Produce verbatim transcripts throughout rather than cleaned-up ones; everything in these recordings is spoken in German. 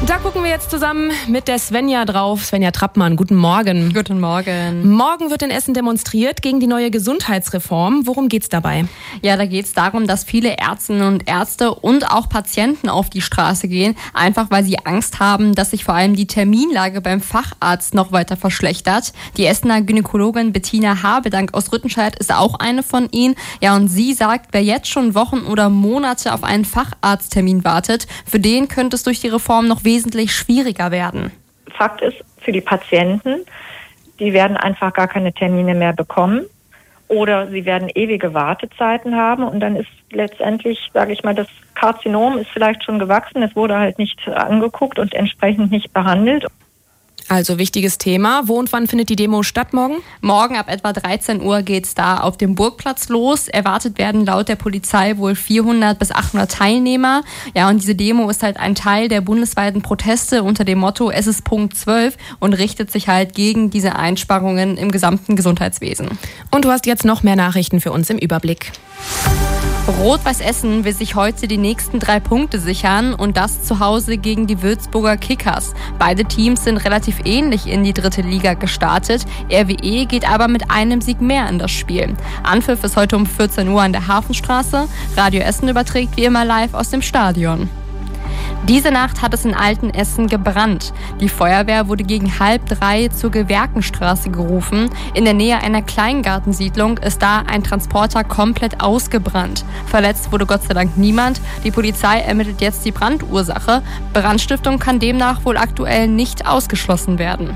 Da gucken wir jetzt zusammen mit der Svenja drauf. Svenja Trappmann, guten Morgen. Guten Morgen. Morgen wird in Essen demonstriert gegen die neue Gesundheitsreform. Worum geht's dabei? Ja, da geht's darum, dass viele Ärztinnen und Ärzte und auch Patienten auf die Straße gehen, einfach weil sie Angst haben, dass sich vor allem die Terminlage beim Facharzt noch weiter verschlechtert. Die Essener Gynäkologin Bettina Habedank aus Rüttenscheid ist auch eine von ihnen. Ja, und sie sagt, wer jetzt schon Wochen oder Monate auf einen Facharzttermin wartet, für den könnte es durch die Reform noch wesentlich schwieriger werden. Fakt ist, für die Patienten, die werden einfach gar keine Termine mehr bekommen oder sie werden ewige Wartezeiten haben und dann ist letztendlich, sage ich mal, das Karzinom ist vielleicht schon gewachsen, es wurde halt nicht angeguckt und entsprechend nicht behandelt. Also wichtiges Thema. Wo und wann findet die Demo statt morgen? Morgen ab etwa dreizehn Uhr geht's da auf dem Burgplatz los. Erwartet werden laut der Polizei wohl vierhundert bis achthundert Teilnehmer. Ja, und diese Demo ist halt ein Teil der bundesweiten Proteste unter dem Motto Es ist Punkt zwölf und richtet sich halt gegen diese Einsparungen im gesamten Gesundheitswesen. Und du hast jetzt noch mehr Nachrichten für uns im Überblick. Rot-Weiß Essen will sich heute die nächsten drei Punkte sichern und das zu Hause gegen die Würzburger Kickers. Beide Teams sind relativ ähnlich in die dritte Liga gestartet. R W E geht aber mit einem Sieg mehr in das Spiel. Anpfiff ist heute um vierzehn Uhr an der Hafenstraße. Radio Essen überträgt wie immer live aus dem Stadion. Diese Nacht hat es in Altenessen gebrannt. Die Feuerwehr wurde gegen halb drei zur Gewerkenstraße gerufen. In der Nähe einer Kleingartensiedlung ist da ein Transporter komplett ausgebrannt. Verletzt wurde Gott sei Dank niemand. Die Polizei ermittelt jetzt die Brandursache. Brandstiftung kann demnach wohl aktuell nicht ausgeschlossen werden.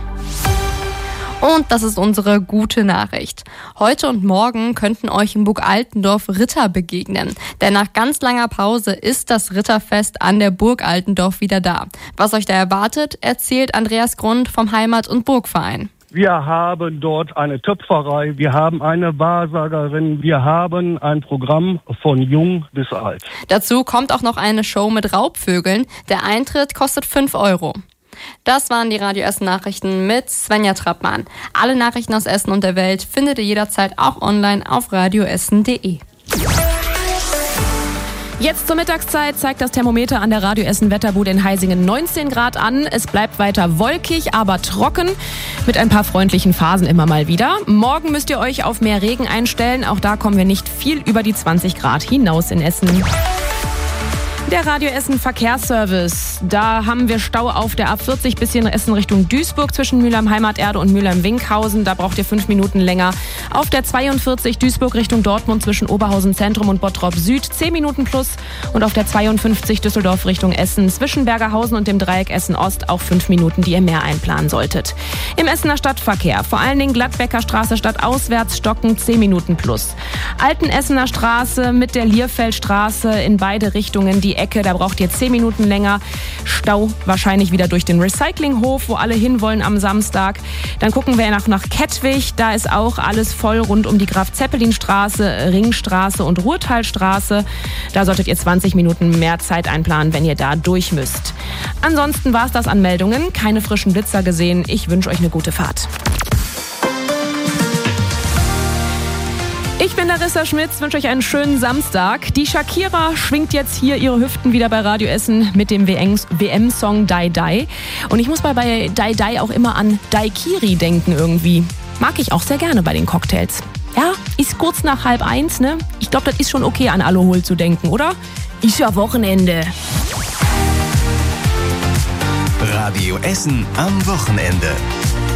Und das ist unsere gute Nachricht. Heute und morgen könnten euch in Burg Altendorf Ritter begegnen. Denn nach ganz langer Pause ist das Ritterfest an der Burg Altendorf wieder da. Was euch da erwartet, erzählt Andreas Grund vom Heimat- und Burgverein. Wir haben dort eine Töpferei, wir haben eine Wahrsagerin, wir haben ein Programm von jung bis alt. Dazu kommt auch noch eine Show mit Raubvögeln. Der Eintritt kostet fünf Euro. Das waren die Radio Essen Nachrichten mit Svenja Trappmann. Alle Nachrichten aus Essen und der Welt findet ihr jederzeit auch online auf radioessen punkt de. Jetzt zur Mittagszeit zeigt das Thermometer an der Radio Essen Wetterbude in Heisingen neunzehn Grad an. Es bleibt weiter wolkig, aber trocken mit ein paar freundlichen Phasen immer mal wieder. Morgen müsst ihr euch auf mehr Regen einstellen. Auch da kommen wir nicht viel über die zwanzig Grad hinaus in Essen. Der Radio Essen Verkehrsservice. Da haben wir Stau auf der A vierzig bis in Essen Richtung Duisburg zwischen Mülheim Heimaterde und Mülheim Winkhausen. Da braucht ihr fünf Minuten länger. Auf der zweiundvierzig Duisburg Richtung Dortmund zwischen Oberhausen Zentrum und Bottrop Süd zehn Minuten plus. Und auf der zweiundfünfzig Düsseldorf Richtung Essen zwischen Bergerhausen und dem Dreieck Essen Ost auch fünf Minuten, die ihr mehr einplanen solltet. Im Essener Stadtverkehr vor allen Dingen Gladbecker Straße stadtauswärts Stocken zehn Minuten plus. Altenessener Straße mit der Lierfeldstraße in beide Richtungen die Ecke, da braucht ihr zehn Minuten länger. Stau wahrscheinlich wieder durch den Recyclinghof, wo alle hinwollen am Samstag. Dann gucken wir nach, nach Kettwig, da ist auch alles voll rund um die Graf-Zeppelin-Straße, Ringstraße und Ruhrtalstraße. Da solltet ihr zwanzig Minuten mehr Zeit einplanen, wenn ihr da durch müsst. Ansonsten war es das an Meldungen, keine frischen Blitzer gesehen. Ich wünsche euch eine gute Fahrt. Ich bin Larissa Schmitz, wünsche euch einen schönen Samstag. Die Shakira schwingt jetzt hier ihre Hüften wieder bei Radio Essen mit dem W M-Song Dai Dai. Und ich muss bei, bei Dai Dai auch immer an Daiquiri denken irgendwie. Mag ich auch sehr gerne bei den Cocktails. Ja, ist kurz nach halb eins, ne? Ich glaube, das ist schon okay, an Alkohol zu denken, oder? Ist ja Wochenende. Radio Essen am Wochenende.